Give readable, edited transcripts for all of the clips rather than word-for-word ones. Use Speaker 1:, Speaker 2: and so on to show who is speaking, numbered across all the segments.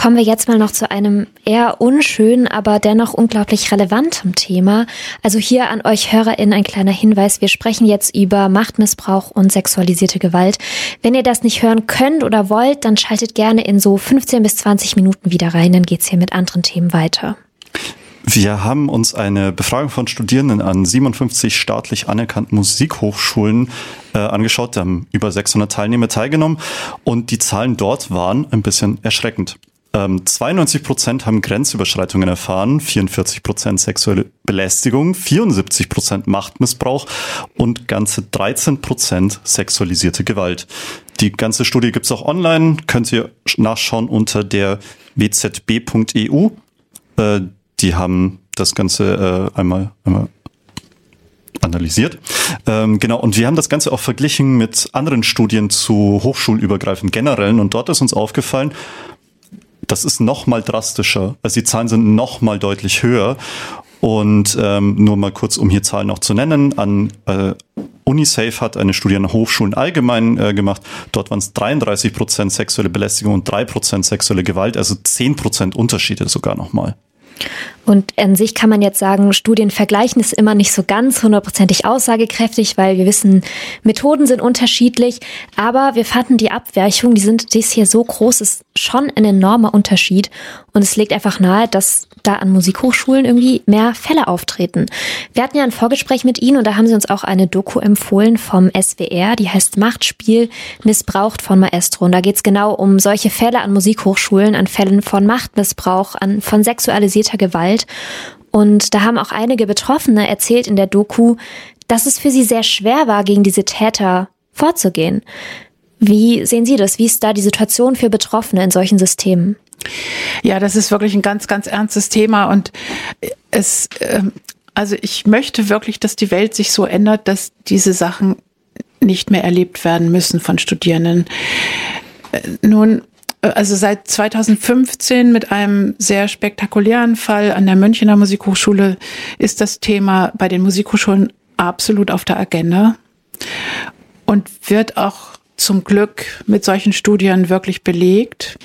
Speaker 1: Kommen wir jetzt mal noch zu einem eher unschönen, aber dennoch unglaublich relevantem Thema. Also hier an euch HörerInnen ein kleiner Hinweis. Wir sprechen jetzt über Machtmissbrauch und sexualisierte Gewalt. Wenn ihr das nicht hören könnt oder wollt, dann schaltet gerne in so 15 bis 20 Minuten wieder rein. Dann geht's hier mit anderen Themen weiter.
Speaker 2: Wir haben uns eine Befragung von Studierenden an 57 staatlich anerkannten Musikhochschulen angeschaut. Da haben über 600 Teilnehmer teilgenommen und die Zahlen dort waren ein bisschen erschreckend. 92% haben Grenzüberschreitungen erfahren, 44% sexuelle Belästigung, 74% Machtmissbrauch und ganze 13% sexualisierte Gewalt. Die ganze Studie gibt's auch online, könnt ihr nachschauen unter der wzb.eu. Die haben das Ganze einmal analysiert. Genau, und wir haben das Ganze auch verglichen mit anderen Studien zu hochschulübergreifend generellen und dort ist uns aufgefallen, das ist noch mal drastischer. Also die Zahlen sind noch mal deutlich höher. Und nur mal kurz, um hier Zahlen noch zu nennen, an UNICEF hat eine Studie an Hochschulen allgemein gemacht. Dort waren es 33% sexuelle Belästigung und 3% sexuelle Gewalt, also 10% Unterschiede sogar nochmal.
Speaker 1: Und an sich kann man jetzt sagen, Studien vergleichen ist immer nicht so ganz hundertprozentig aussagekräftig, weil wir wissen, Methoden sind unterschiedlich. Aber wir fanden die Abweichung, die ist hier so groß, ist schon ein enormer Unterschied. Und es liegt einfach nahe, dass da an Musikhochschulen irgendwie mehr Fälle auftreten. Wir hatten ja ein Vorgespräch mit Ihnen und da haben Sie uns auch eine Doku empfohlen vom SWR, die heißt Machtspiel, missbraucht von Maestro. Und da geht es genau um solche Fälle an Musikhochschulen, an Fällen von Machtmissbrauch, von sexualisierter Gewalt. Und da haben auch einige Betroffene erzählt in der Doku, dass es für sie sehr schwer war, gegen diese Täter vorzugehen. Wie sehen Sie das? Wie ist da die Situation für Betroffene in solchen Systemen?
Speaker 3: Ja, das ist wirklich ein ganz, ganz ernstes Thema und also ich möchte wirklich, dass die Welt sich so ändert, dass diese Sachen nicht mehr erlebt werden müssen von Studierenden. Nun, also seit 2015 mit einem sehr spektakulären Fall an der Münchener Musikhochschule ist das Thema bei den Musikhochschulen absolut auf der Agenda und wird auch zum Glück mit solchen Studien wirklich belegt.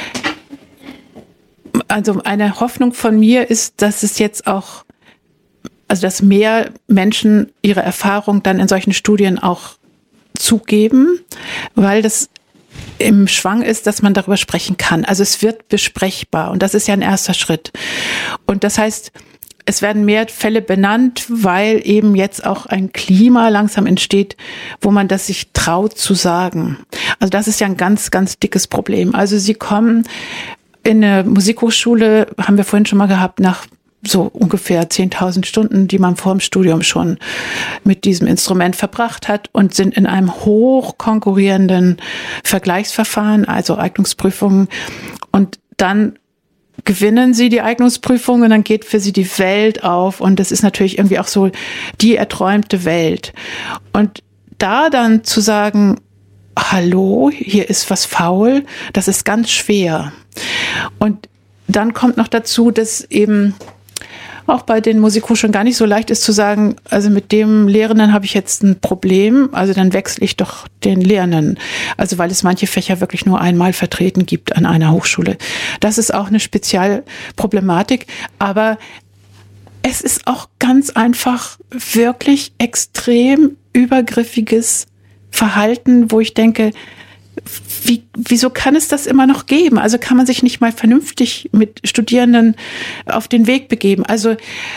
Speaker 3: Also eine Hoffnung von mir ist, dass es jetzt auch, also dass mehr Menschen ihre Erfahrung dann in solchen Studien auch zugeben, weil das im Schwang ist, dass man darüber sprechen kann. Also es wird besprechbar und das ist ja ein erster Schritt. Und das heißt, es werden mehr Fälle benannt, weil eben jetzt auch ein Klima langsam entsteht, wo man das sich traut zu sagen. Also das ist ja ein ganz, ganz dickes Problem. Also Sie kommen in eine Musikhochschule, haben wir vorhin schon mal gehabt, nach so ungefähr 10.000 Stunden, die man vor dem Studium schon mit diesem Instrument verbracht hat und sind in einem hoch konkurrierenden Vergleichsverfahren, also Eignungsprüfungen. Und dann gewinnen sie die Eignungsprüfung und dann geht für sie die Welt auf. Und das ist natürlich irgendwie auch so die erträumte Welt. Und da dann zu sagen, hallo, hier ist was faul, das ist ganz schwer. Und dann kommt noch dazu, dass eben auch bei den Musikhochschulen gar nicht so leicht ist zu sagen, also mit dem Lehrenden habe ich jetzt ein Problem, also dann wechsle ich doch den Lehrenden. Also weil es manche Fächer wirklich nur einmal vertreten gibt an einer Hochschule. Das ist auch eine Spezialproblematik, aber es ist auch ganz einfach wirklich extrem übergriffiges Verhalten, wo ich denke, wieso kann es das immer noch geben? Also kann man sich nicht mal vernünftig mit Studierenden auf den Weg begeben? Also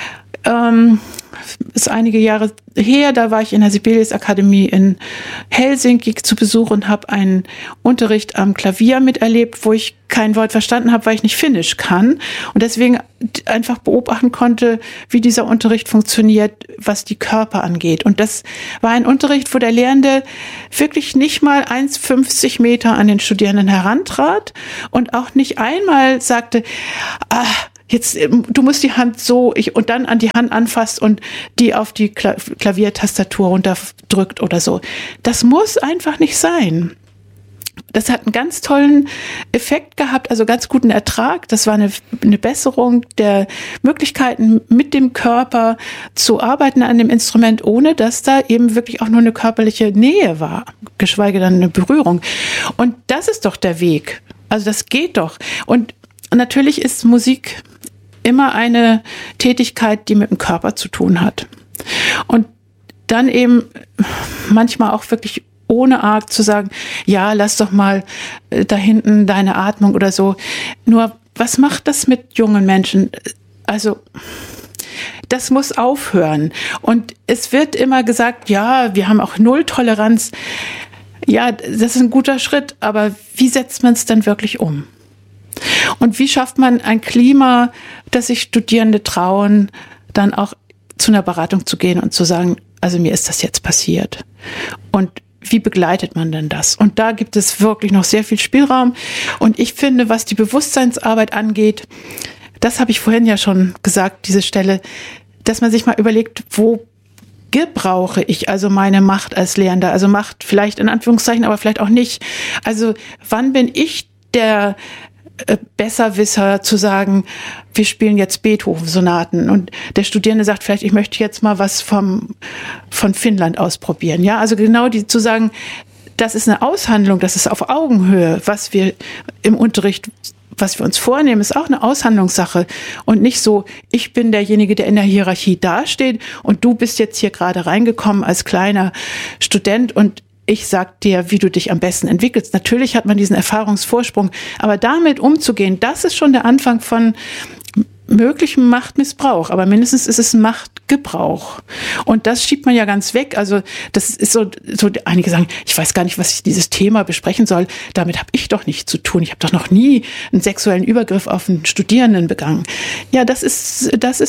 Speaker 3: ist einige Jahre her, da war ich in der Sibelius Akademie in Helsinki zu Besuch und habe einen Unterricht am Klavier miterlebt, wo ich kein Wort verstanden habe, weil ich nicht Finnisch kann und deswegen einfach beobachten konnte, wie dieser Unterricht funktioniert, was die Körper angeht. Und das war ein Unterricht, wo der Lehrende wirklich nicht mal 1,50 Meter an den Studierenden herantrat und auch nicht einmal sagte, jetzt, du musst die Hand so, und dann an die Hand anfasst und die auf die Klaviertastatur runterdrückt oder so. Das muss einfach nicht sein. Das hat einen ganz tollen Effekt gehabt, also ganz guten Ertrag. Das war eine Besserung der Möglichkeiten, mit dem Körper zu arbeiten an dem Instrument, ohne dass da eben wirklich auch nur eine körperliche Nähe war, geschweige denn eine Berührung. Und das ist doch der Weg. Also das geht doch. Und natürlich ist Musik immer eine Tätigkeit, die mit dem Körper zu tun hat. Und dann eben manchmal auch wirklich ohne arg zu sagen, ja, lass doch mal da hinten deine Atmung oder so. Nur, was macht das mit jungen Menschen? Also, das muss aufhören. Und es wird immer gesagt, ja, wir haben auch Null-Toleranz. Ja, das ist ein guter Schritt, aber wie setzt man es dann wirklich um? Und wie schafft man ein Klima, dass sich Studierende trauen, dann auch zu einer Beratung zu gehen und zu sagen, also mir ist das jetzt passiert. Und wie begleitet man denn das? Und da gibt es wirklich noch sehr viel Spielraum. Und ich finde, was die Bewusstseinsarbeit angeht, das habe ich vorhin ja schon gesagt, diese Stelle, dass man sich mal überlegt, wo gebrauche ich also meine Macht als Lehrender? Also Macht vielleicht in Anführungszeichen, aber vielleicht auch nicht. Also wann bin ich der Besserwisser zu sagen, wir spielen jetzt Beethoven-Sonaten und der Studierende sagt vielleicht, ich möchte jetzt mal was von Finnland ausprobieren. Ja, also genau zu sagen, das ist eine Aushandlung, das ist auf Augenhöhe, was wir im Unterricht, was wir uns vornehmen, ist auch eine Aushandlungssache und nicht so, ich bin derjenige, der in der Hierarchie dasteht und du bist jetzt hier gerade reingekommen als kleiner Student und ich sag dir, wie du dich am besten entwickelst. Natürlich hat man diesen Erfahrungsvorsprung, aber damit umzugehen, das ist schon der Anfang von möglichem Machtmissbrauch, aber mindestens ist es Machtgebrauch. Und das schiebt man ja ganz weg. Also das ist so einige sagen, ich weiß gar nicht, was ich dieses Thema besprechen soll. Damit habe ich doch nichts zu tun. Ich habe doch noch nie einen sexuellen Übergriff auf einen Studierenden begangen. Ja, das ist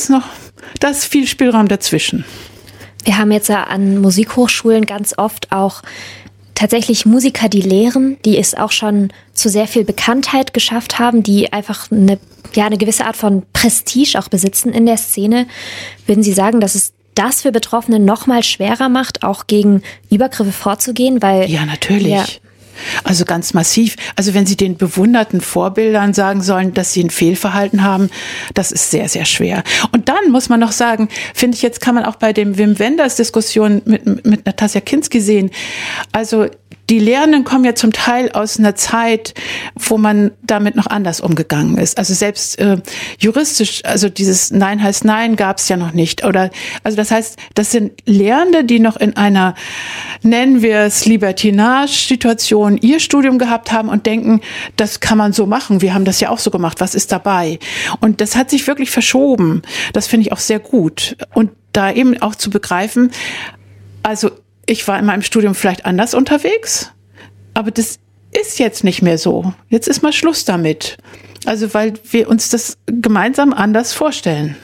Speaker 3: viel Spielraum dazwischen.
Speaker 1: Wir haben jetzt ja an Musikhochschulen ganz oft auch tatsächlich Musiker, die lehren, die es auch schon zu sehr viel Bekanntheit geschafft haben, die einfach eine gewisse Art von Prestige auch besitzen in der Szene. Würden Sie sagen, dass es das für Betroffene noch mal schwerer macht, auch gegen Übergriffe vorzugehen? Weil
Speaker 3: ja, natürlich. Also ganz massiv. Also wenn Sie den bewunderten Vorbildern sagen sollen, dass sie ein Fehlverhalten haben, das ist sehr, sehr schwer. Und dann muss man noch sagen, finde ich, jetzt kann man auch bei dem Wim Wenders Diskussion mit Natasja Kinski sehen, also die Lehrenden kommen ja zum Teil aus einer Zeit, wo man damit noch anders umgegangen ist. Also selbst juristisch, also dieses Nein heißt Nein gab es ja noch nicht. Oder also das heißt, das sind Lehrende, die noch in einer, nennen wir es Libertinage-Situation, ihr Studium gehabt haben und denken, das kann man so machen. Wir haben das ja auch so gemacht. Was ist dabei? Und das hat sich wirklich verschoben. Das finde ich auch sehr gut. Und da eben auch zu begreifen, also ich war in meinem Studium vielleicht anders unterwegs, aber das ist jetzt nicht mehr so. Jetzt ist mal Schluss damit. Also weil wir uns das gemeinsam anders vorstellen.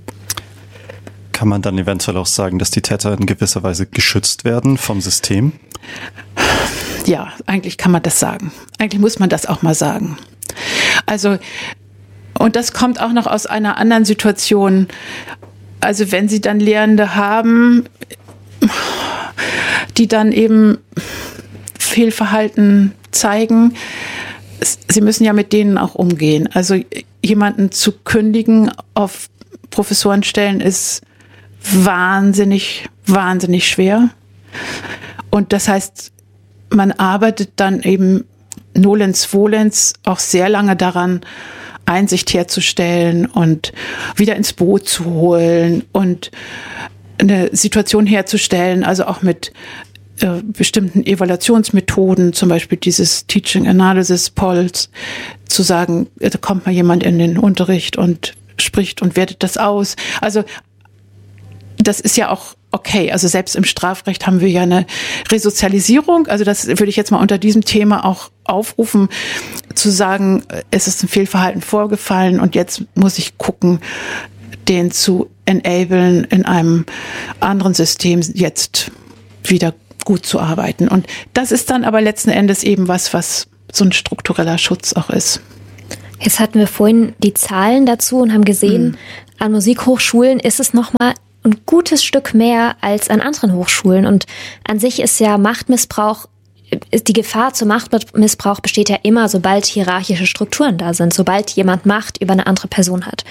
Speaker 2: Kann man dann eventuell auch sagen, dass die Täter in gewisser Weise geschützt werden vom System?
Speaker 3: Ja, eigentlich kann man das sagen. Eigentlich muss man das auch mal sagen. Also, und das kommt auch noch aus einer anderen Situation. Also wenn Sie dann Lehrende haben, die dann eben Fehlverhalten zeigen. Sie müssen ja mit denen auch umgehen. Also jemanden zu kündigen auf Professorenstellen ist wahnsinnig, wahnsinnig schwer. Und das heißt, man arbeitet dann eben nolens volens auch sehr lange daran, Einsicht herzustellen und wieder ins Boot zu holen und eine Situation herzustellen, also auch mit bestimmten Evaluationsmethoden, zum Beispiel dieses Teaching Analysis Polls, zu sagen, da kommt mal jemand in den Unterricht und spricht und wertet das aus. Also das ist ja auch okay. Also selbst im Strafrecht haben wir ja eine Resozialisierung. Also das würde ich jetzt mal unter diesem Thema auch aufrufen, zu sagen, es ist ein Fehlverhalten vorgefallen und jetzt muss ich gucken, den zu enablen, in einem anderen System jetzt wieder gut zu arbeiten. Und das ist dann aber letzten Endes eben was so ein struktureller Schutz auch ist.
Speaker 1: Jetzt hatten wir vorhin die Zahlen dazu und haben gesehen, an Musikhochschulen ist es nochmal ein gutes Stück mehr als an anderen Hochschulen. Und an sich ist ja die Gefahr zum Machtmissbrauch besteht ja immer, sobald hierarchische Strukturen da sind, sobald jemand Macht über eine andere Person hat.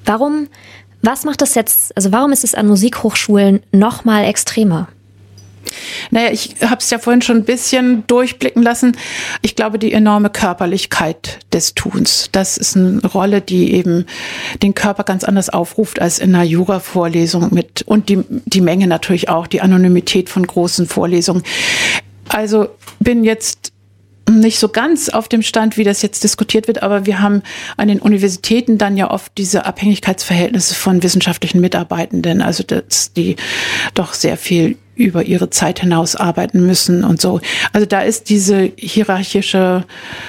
Speaker 1: Was macht das jetzt, also warum ist es an Musikhochschulen noch mal extremer?
Speaker 3: Naja, ich habe es ja vorhin schon ein bisschen durchblicken lassen. Ich glaube, die enorme Körperlichkeit des Tuns, das ist eine Rolle, die eben den Körper ganz anders aufruft als in einer Jura-Vorlesung und die Menge natürlich auch, die Anonymität von großen Vorlesungen. Also bin jetzt nicht so ganz auf dem Stand, wie das jetzt diskutiert wird, aber wir haben an den Universitäten dann ja oft diese Abhängigkeitsverhältnisse von wissenschaftlichen Mitarbeitenden, also dass die doch sehr viel über ihre Zeit hinaus arbeiten müssen und so. Also da ist diese hierarchische,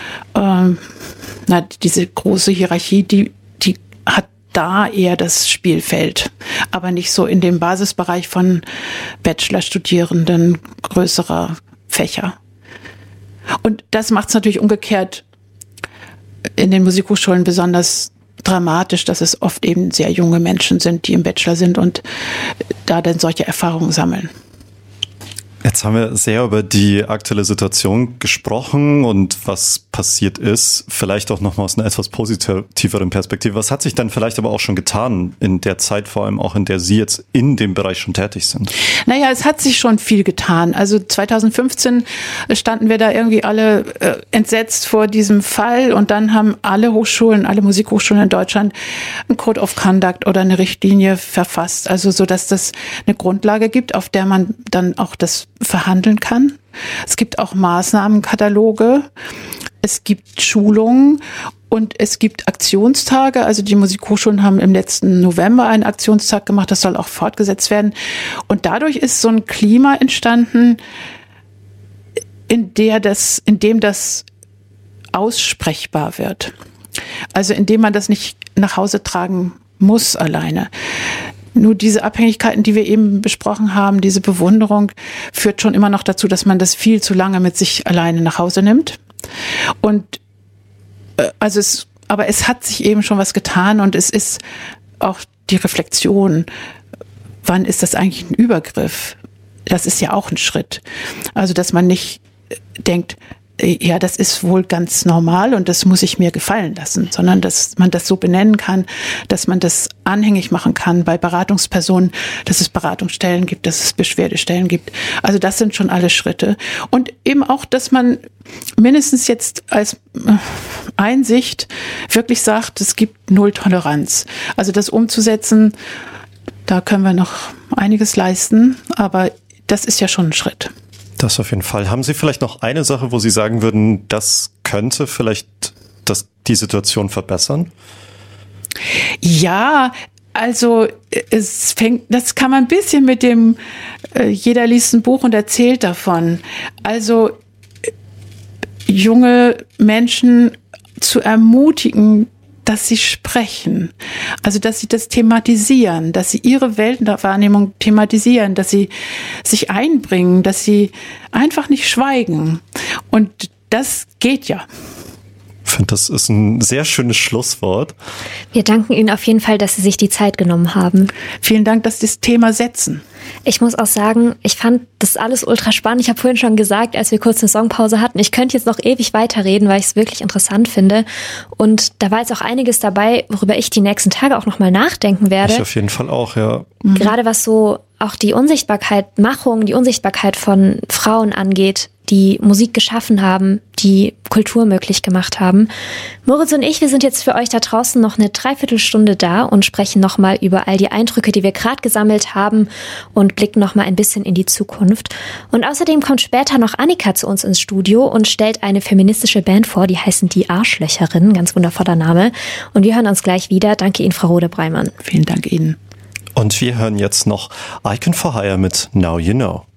Speaker 3: diese große Hierarchie, die hat da eher das Spielfeld, aber nicht so in dem Basisbereich von Bachelorstudierenden größerer Fächer. Und das macht es natürlich umgekehrt in den Musikhochschulen besonders dramatisch, dass es oft eben sehr junge Menschen sind, die im Bachelor sind und da dann solche Erfahrungen sammeln.
Speaker 2: Jetzt haben wir sehr über die aktuelle Situation gesprochen und was passiert ist. Vielleicht auch nochmal aus einer etwas positiveren Perspektive. Was hat sich dann vielleicht aber auch schon getan in der Zeit, vor allem auch in der Sie jetzt in dem Bereich schon tätig sind?
Speaker 3: Naja, es hat sich schon viel getan. Also 2015 standen wir da irgendwie alle entsetzt vor diesem Fall und dann haben alle Musikhochschulen in Deutschland einen Code of Conduct oder eine Richtlinie verfasst. Also so, dass das eine Grundlage gibt, auf der man dann auch das verhandeln kann. Es gibt auch Maßnahmenkataloge, es gibt Schulungen und es gibt Aktionstage. Also die Musikhochschulen haben im letzten November einen Aktionstag gemacht, das soll auch fortgesetzt werden. Und dadurch ist so ein Klima entstanden, in dem das aussprechbar wird. Also in dem man das nicht nach Hause tragen muss alleine. Nur diese Abhängigkeiten, die wir eben besprochen haben, diese Bewunderung führt schon immer noch dazu, dass man das viel zu lange mit sich alleine nach Hause nimmt. Und aber es hat sich eben schon was getan und es ist auch die Reflexion, wann ist das eigentlich ein Übergriff? Das ist ja auch ein Schritt. Also dass man nicht denkt, ja, das ist wohl ganz normal und das muss ich mir gefallen lassen, sondern dass man das so benennen kann, dass man das anhängig machen kann bei Beratungspersonen, dass es Beratungsstellen gibt, dass es Beschwerdestellen gibt. Also das sind schon alle Schritte. Und eben auch, dass man mindestens jetzt als Einsicht wirklich sagt, es gibt Null Toleranz. Also das umzusetzen, da können wir noch einiges leisten, aber das ist ja schon ein Schritt.
Speaker 2: Das auf jeden Fall. Haben Sie vielleicht noch eine Sache, wo Sie sagen würden, das könnte vielleicht die Situation verbessern?
Speaker 3: Ja, also das kann man ein bisschen mit dem, jeder liest ein Buch und erzählt davon. Also junge Menschen zu ermutigen, dass sie sprechen, also dass sie das thematisieren, dass sie ihre Weltwahrnehmung thematisieren, dass sie sich einbringen, dass sie einfach nicht schweigen. Und das geht ja.
Speaker 2: Ich finde, das ist ein sehr schönes Schlusswort.
Speaker 1: Wir danken Ihnen auf jeden Fall, dass Sie sich die Zeit genommen haben.
Speaker 3: Vielen Dank, dass Sie das Thema setzen.
Speaker 1: Ich muss auch sagen, ich fand das alles ultra spannend. Ich habe vorhin schon gesagt, als wir kurz eine Songpause hatten, ich könnte jetzt noch ewig weiterreden, weil ich es wirklich interessant finde. Und da war jetzt auch einiges dabei, worüber ich die nächsten Tage auch nochmal nachdenken werde.
Speaker 2: Ich auf jeden Fall auch, ja.
Speaker 1: Gerade was so auch die Unsichtbarkeit von Frauen angeht, die Musik geschaffen haben, die Kultur möglich gemacht haben. Moritz und ich, wir sind jetzt für euch da draußen noch eine Dreiviertelstunde da und sprechen nochmal über all die Eindrücke, die wir gerade gesammelt haben und blicken nochmal ein bisschen in die Zukunft. Und außerdem kommt später noch Annika zu uns ins Studio und stellt eine feministische Band vor, die heißen Die Arschlöcherinnen, ganz wundervoller Name. Und wir hören uns gleich wieder. Danke Ihnen, Frau Rode-Breimann.
Speaker 3: Vielen Dank Ihnen.
Speaker 2: Und wir hören jetzt noch Icon for Hire mit Now You Know.